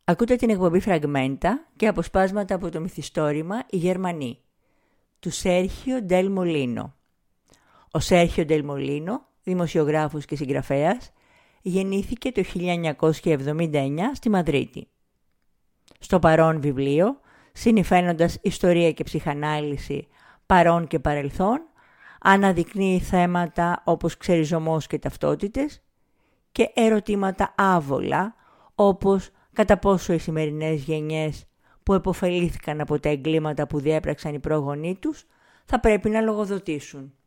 Ακούτε την εκπομπή Φραγμέντα και αποσπάσματα από το μυθιστόρημα «Οι Γερμανοί» του Σέρχιο Ντελ Μολίνο. Ο Σέρχιο Ντελ Μολίνο, δημοσιογράφος και συγγραφέας, γεννήθηκε το 1979 στη Μαδρίτη. Στο παρόν βιβλίο, συνυφαίνοντας ιστορία και ψυχανάλυση, παρόν και παρελθόν, αναδεικνύει θέματα όπως ξεριζωμός και ταυτότητες και ερωτήματα άβολα όπως κατά πόσο οι σημερινές γενιές που επωφελήθηκαν από τα εγκλήματα που διέπραξαν οι πρόγονοί τους θα πρέπει να λογοδοτήσουν.